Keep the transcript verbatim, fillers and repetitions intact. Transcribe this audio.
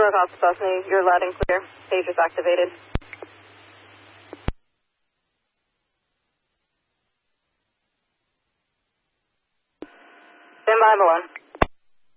Pembroke Office Boston, you're loud and clear. Pager's activated. Stand by, Malone.